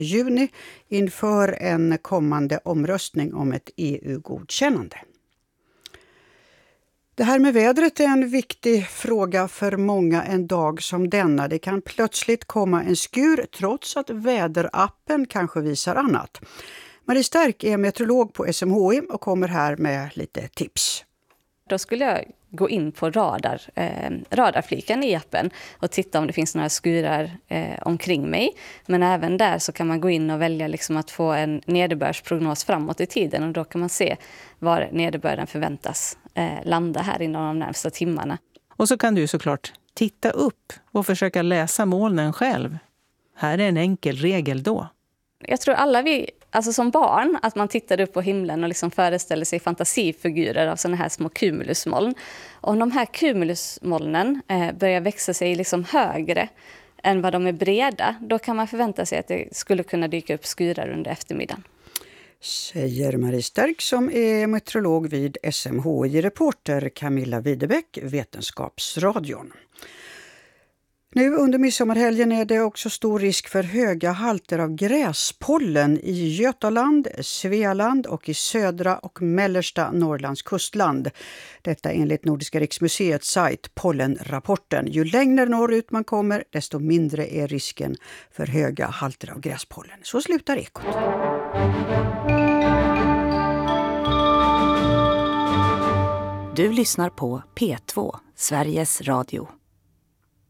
juni inför en kommande omröstning om ett EU-godkännande. Det här med vädret är en viktig fråga för många en dag som denna. Det kan plötsligt komma en skur trots att väderappen kanske visar annat. Marie Stärk är meteorolog på SMHI och kommer här med lite tips. Då skulle jag gå in på radarfliken i appen och titta om det finns några skurar omkring mig. Men även där så kan man gå in och välja liksom att få en nederbördsprognos framåt i tiden. Och då kan man se var nederbörden förväntas landa här inom de närmsta timmarna. Och så kan du såklart titta upp och försöka läsa molnen själv. Här är en enkel regel då. Jag tror alla alltså som barn, att man tittade upp på himlen och liksom föreställer sig fantasifigurer av sådana här små cumulusmoln. Och om de här cumulusmolnen börjar växa sig liksom högre än vad de är breda, då kan man förvänta sig att det skulle kunna dyka upp skurar under eftermiddagen. Säger Marie Stärk som är meteorolog vid SMHI-reporter Camilla Widebeck, Vetenskapsradion. Nu under midsommarhelgen är det också stor risk för höga halter av gräspollen i Götaland, Svealand och i södra och mellersta Norrlands kustland. Detta enligt Nordiska riksmuseets sajt Pollenrapporten. Ju längre norrut man kommer, desto mindre är risken för höga halter av gräspollen. Så slutar Ekot. Du lyssnar på P2, Sveriges Radio.